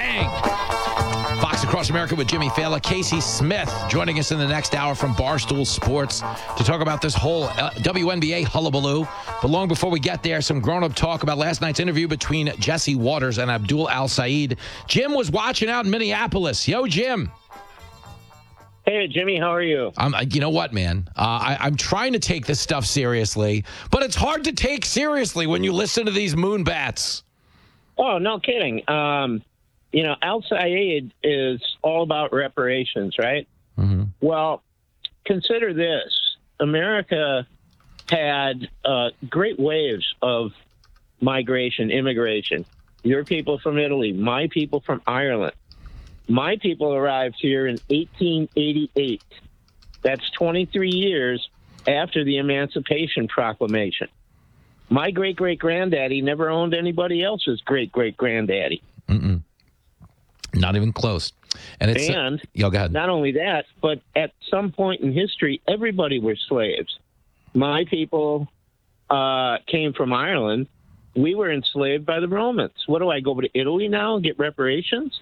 Bang! Fox Across America with Jimmy Fallon. Casey Smith joining us in the next hour from Barstool Sports to talk about this whole WNBA hullabaloo. But long before we get there, some grown-up talk about last night's interview between Jesse Waters and Abdul Al-Sayed. Jim was watching out in Minneapolis. Yo, Jim. Hey, Jimmy, how are you? You know what, man? I'm trying to take this stuff seriously, but it's hard to take seriously when you listen to these moonbats. Oh, no kidding. Al-Sayed is all about reparations, right? Mm-hmm. Well, consider this. America had great waves of migration, immigration. Your people from Italy, my people from Ireland. My people arrived here in 1888. That's 23 years after the Emancipation Proclamation. My great-great-granddaddy never owned anybody else's great-great-granddaddy. Mm-mm. Not even close. And go ahead. Not only that, but at some point in history, everybody were slaves. My people came from Ireland. We were enslaved by the Romans. What do I go to Italy now and get reparations?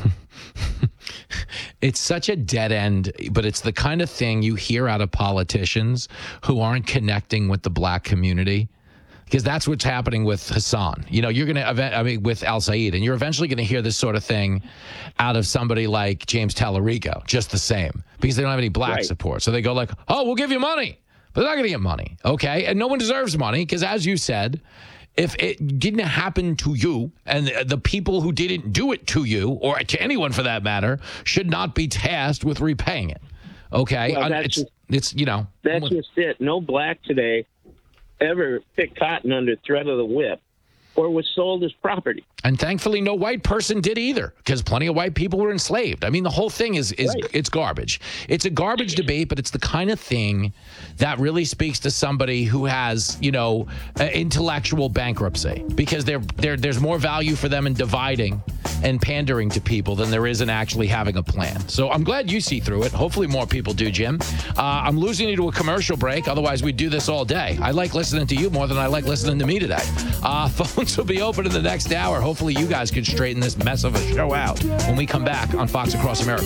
It's such a dead end, but it's the kind of thing you hear out of politicians who aren't connecting with the black community. Because that's what's happening with Hassan. You're going to, with Al-Sayed, and you're eventually going to hear this sort of thing out of somebody like James Tallarico, just the same, because they don't have any black support. So they go like, oh, we'll give you money, but they're not going to get money, okay? And no one deserves money, because as you said, if it didn't happen to you, and the people who didn't do it to you, or to anyone for that matter, should not be tasked with repaying it, okay? Well, that's just it. No black today ever picked cotton under threat of the whip or was sold as property. And thankfully, no white person did either, because plenty of white people were enslaved. I mean, the whole thing is right. It's garbage. It's a garbage debate, but it's the kind of thing that really speaks to somebody who has, intellectual bankruptcy, because there's more value for them in dividing and pandering to people than there is in actually having a plan. So I'm glad you see through it. Hopefully more people do, Jim. I'm losing you to a commercial break. Otherwise, we'd do this all day. I like listening to you more than I like listening to me today. Phones will be open in the next hour. Hopefully you guys can straighten this mess of a show out when we come back on Fox Across America.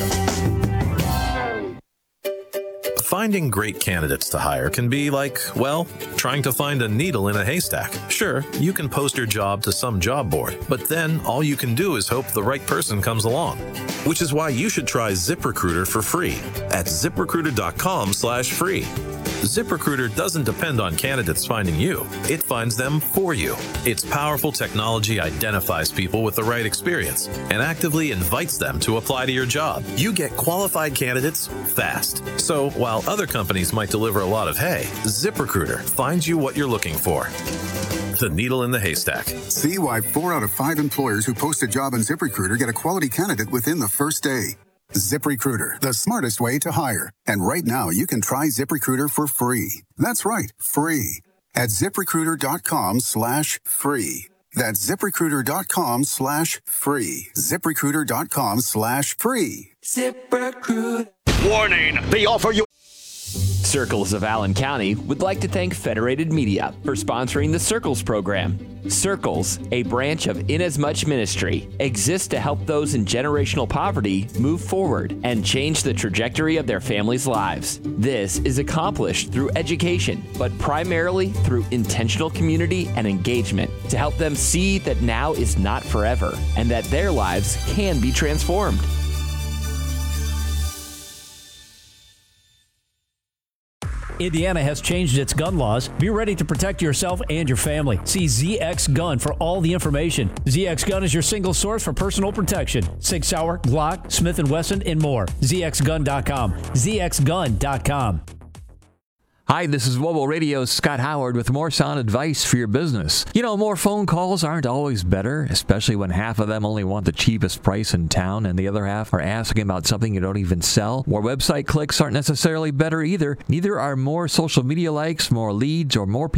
Finding great candidates to hire can be like, trying to find a needle in a haystack. Sure, you can post your job to some job board, but then all you can do is hope the right person comes along. Which is why you should try ZipRecruiter for free at ZipRecruiter.com/free. ZipRecruiter doesn't depend on candidates finding you. It finds them for you. Its powerful technology identifies people with the right experience and actively invites them to apply to your job. You get qualified candidates fast. So while other companies might deliver a lot of hay, ZipRecruiter finds you what you're looking for. The needle in the haystack. See why 4 out of 5 employers who post a job on ZipRecruiter get a quality candidate within the first day. ZipRecruiter, the smartest way to hire. And right now, you can try ZipRecruiter for free. That's right, free. At ZipRecruiter.com/free. That's ZipRecruiter.com/free. ZipRecruiter.com/free. ZipRecruiter. Warning, the offer you... Circles of Allen County would like to thank Federated Media for sponsoring the Circles program. Circles, a branch of Inasmuch Ministry, exists to help those in generational poverty move forward and change the trajectory of their families' lives. This is accomplished through education, but primarily through intentional community and engagement to help them see that now is not forever and that their lives can be transformed. Indiana has changed its gun laws. Be ready to protect yourself and your family. See ZX Gun for all the information. ZX Gun is your single source for personal protection. Sig Sauer, Glock, Smith & Wesson, and more. ZXGun.com. ZXGun.com. Hi, this is Mobile Radio's Scott Howard with more sound advice for your business. More phone calls aren't always better, especially when half of them only want the cheapest price in town and the other half are asking about something you don't even sell. More website clicks aren't necessarily better either. Neither are more social media likes, more leads, or more people